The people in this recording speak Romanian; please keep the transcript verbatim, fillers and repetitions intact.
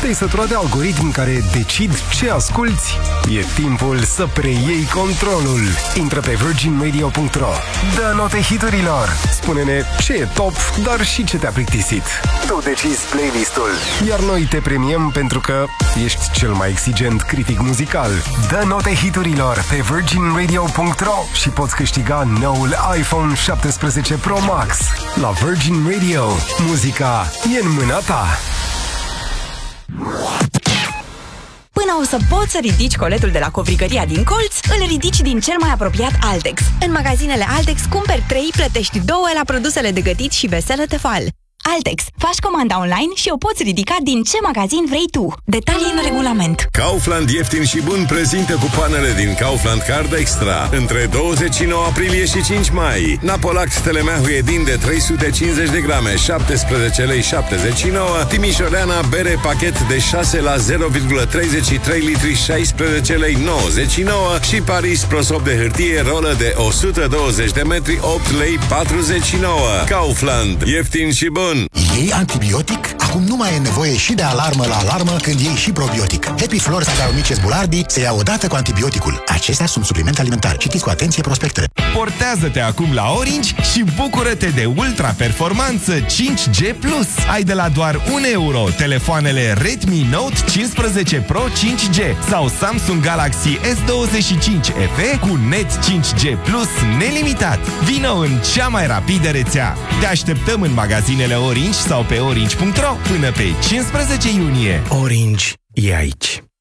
Te-ai săturat de algoritmi care decid ce asculti? E timpul să preiei controlul. Intră pe virgin radio punct ro. Dă note hiturilor. Spune-ne ce e top, dar și ce te-a plictisit. Tu decizi playlistul. Iar noi te premiem pentru că ești cel mai exigent critic muzical. Dă note hiturilor pe virgin radio punct ro și poți câștiga noul iPhone șaptesprezece Pro Max. La Virgin Radio, muzica e în mâna ta. Până o să poți să ridici coletul de la covrigăria din colț, îl ridici din cel mai apropiat Altex. În magazinele Altex cumperi trei, plătești două la produsele de gătit și veselă Tefal. Altex. Faci comanda online și o poți ridica din ce magazin vrei tu. Detalii în regulament. Kaufland ieftin și bun prezintă cupoanele din Kaufland Card Extra. Între douăzeci și nouă aprilie și cinci mai. Napolact Telemeahu Edin de trei sute cincizeci de grame, șaptesprezece lei șaptezeci și nouă. Timișoreana bere pachet de șase la zero virgulă treizeci și trei litri, șaisprezece lei nouăzeci și nouă. Și Paris prosop de hârtie rolă de o sută douăzeci de metri, opt lei patruzeci și nouă. Kaufland. Ieftin și bun. Iei antibiotic? Acum nu mai e nevoie și de alarmă la alarmă când iei și probiotic. Happy Flor Saccharomyces boulardii se ia odată cu antibioticul. Acestea sunt suplimente alimentare. Citiți cu atenție prospectele. Portează-te acum la Orange și bucură-te de ultra-performanță cinci G plus. Ai de la doar un euro telefoanele Redmi Note cincisprezece Pro cinci G sau Samsung Galaxy S douăzeci și cinci F E cu net cinci G plus nelimitat. Vino în cea mai rapidă rețea. Te așteptăm în magazinele Orange sau pe orange punct ro până pe cincisprezece iunie. Orange e aici.